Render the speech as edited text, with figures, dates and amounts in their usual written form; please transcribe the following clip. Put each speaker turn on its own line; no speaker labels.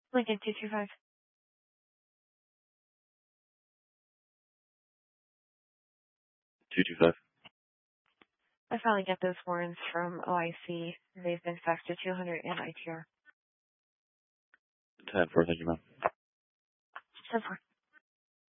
Lincoln 225.
225.
I finally get those warrants from OIC. They've been faxed to 200 and ITR.
10-4, thank you, ma'am.
10-4.